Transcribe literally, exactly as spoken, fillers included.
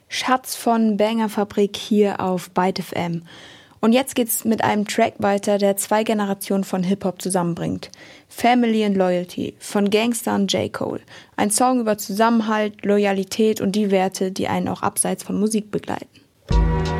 Schatz von Bangerfabrik hier auf Byte F M. Und jetzt geht's mit einem Track weiter, der zwei Generationen von Hip-Hop zusammenbringt. Family and Loyalty von Gangsta und J. Cole. Ein Song über Zusammenhalt, Loyalität und die Werte, die einen auch abseits von Musik begleiten.